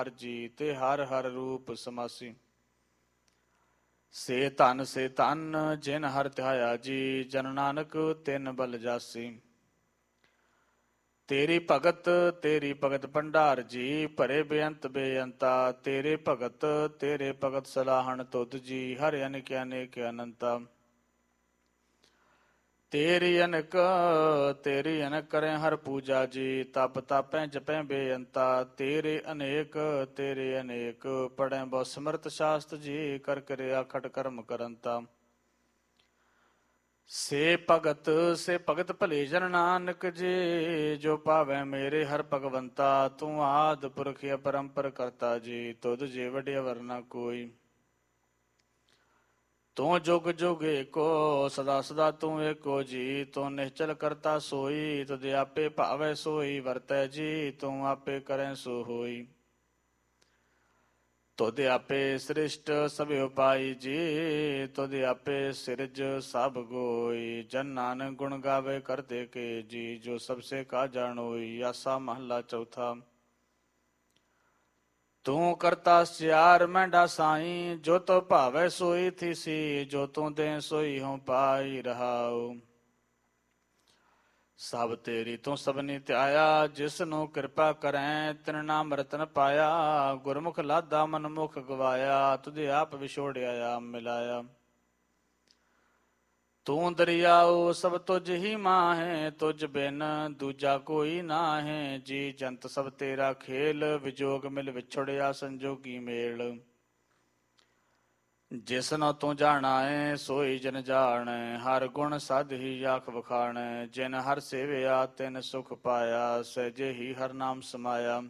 ਹਰ ਜੀ ਤੇ ਹਰ ਹਰ ਰੂਪ ਸਮਾਸੀ। ਸੇ ਧਨ ਜਿਨ ਹਰ ਧਿਆਇਆ ਜੀ, ਜਨ ਨਾਨਕ ਤਿਨ ਬਲ ਜਾਸੀ। ਤੇਰੀ ਭਗਤ ਭੰਡਾਰ ਜੀ, ਭਰੇ ਬੇਅੰਤ ਬੇਅੰਤਾ। ਤੇਰੇ ਭਗਤ ਸਲਾਹਣ ਤੁਧ ਜੀ, ਹਰਿ ਅਨੇਕ ਅਨੇਕ ਅਨੰਤਾ। ਤੇਰੀ ਅਨਕ ਕਰੇ ਹਰ ਪੂਜਾ ਜੀ, ਤਪ ਤਾਪੈ ਜਪੈ ਬੇਅੰਤਾ। ਤੇਰੇ ਅਨੇਕ ਪੜੈ ਬਹੁ ਸਮਰਥ ਸ਼ਾਸਤ ਜੀ, ਕਰ ਕਿਰਿਆ ਖਟ ਕਰਮ ਕਰੰਤਾ। ਸੇ ਭਗਤ ਭਲੇ ਜਨ ਨਾਨਕ ਜੀ, ਜੋ ਪਾਵੈ ਮੇਰੇ ਹਰ ਭਗਵੰਤਾ। ਤੂੰ ਆਦਿ ਪੁਰਖ ਅਪਰੰਪਰ ਕਰਤਾ ਜੀ, ਤੁਧ ਜੇ ਵਡਿਆ ਵਰਨਾ ਕੋਈ। ਤੂੰ ਜੁਗ ਜੁਗ ਏਕੋ, ਸਦਾ ਸਦਾ ਤੂੰ ਏਕੋ ਜੀ। ਤੂੰ ਨਿਸ਼ਚਲ ਕਰਤਾ ਸੋਈ, ਤੁਧ ਆਪੇ ਭਾਵੈ ਸੋਈ ਵਰਤੈ ਜੀ। ਤੂੰ ਆਪੇ ਕਰੈ ਸੋ ਹੋਈ। ਤੁਧ ਆਪੇ ਸ੍ਰਿਸ਼ਟ ਸਭ ਉਪਾਈ ਜੀ, ਤੁਧ ਆਪੇ ਸਿਰਜ ਸਭ ਗੋਈ। ਜਨ ਨਾਨਕ ਗੁਣ ਗਾਵੇ ਕਰਦੇ ਕੇ ਜੀ, ਜੋ ਸਭ ਸੇ ਕਾ ਜਾਣੋਈ। ਆਸਾ ਮਹਲਾ ਚੌਥਾ। ਤੂੰ ਕਰਤਾ ਸਿਆਰ ਮਹਿੰਡਾ ਸਾਈ, ਜੋ ਤੋ ਭਾਵੈ ਸੋਈ ਥੀਸੀ। ਜੋ ਤੂੰ ਦੇ ਸੋਈ ਹਉ ਪਾਈ ਰਹਾਉ। ਸਭ ਤੇਰੀ ਤੂੰ ਸਭਨੀ ਧਿਆਇਆ, ਜਿਸ ਨੂੰ ਕਿਰਪਾ ਕਰੈ ਤਿਨ ਨਾਮ ਰਤਨ ਪਾਇਆ। ਗੁਰਮੁਖ ਲਾਦਾ ਮਨਮੁਖ ਗਵਾਇਆ, ਤੁਧ ਆਪ ਵਿਛੋੜਿਆ ਆਪ ਮਿਲਾਇਆ। ਤੂੰ ਦਰਿਆਉ ਸਭ ਤੁਝ ਹੀ ਮਾਹੇ, ਤੁਝ ਬਿਨ ਦੂਜਾ ਕੋਈ ਨਾਹੇ ਜੀ। ਜੰਤ ਸਭ ਤੇਰਾ ਖੇਲ, ਵਿਜੋਗ ਮਿਲ ਵਿਛੜਿਆ ਸੰਜੋਗੀ ਮੇਲ। ਜਿਸਨੋ ਤੂੰ ਜਾਣਾਏ ਸੋਈ ਜਨ ਜਾਣੈ, ਹਰ ਗੁਣ ਸਦ ਹੀ ਆਖ ਵਖਾਣੈ। ਜਿਨ ਹਰ ਸੇਵਿਆ ਤਿਨ ਸੁਖ ਪਾਇਆ, ਸਹਿਜੇ ਹੀ ਹਰ ਨਾਮ ਸਮਾਇਆ।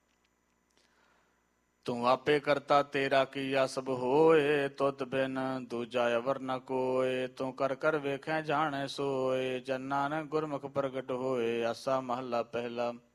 ਤੂੰ ਆਪੇ ਕਰਤਾ ਤੇਰਾ ਕੀਆ ਸਭ ਹੋਏ, ਤੁਧ ਬਿਨ ਦੂਜਾ ਅਵਰ ਨ ਕੋਇ। ਤੂੰ ਕਰ ਕਰ ਵੇਖੈ ਜਾਣੈ ਸੋਏ, ਜਨ ਨਾਨਕ ਗੁਰਮੁਖ ਪ੍ਰਗਟ ਹੋਏ। ਆਸਾ ਮਹਲਾ ਪਹਿਲਾ।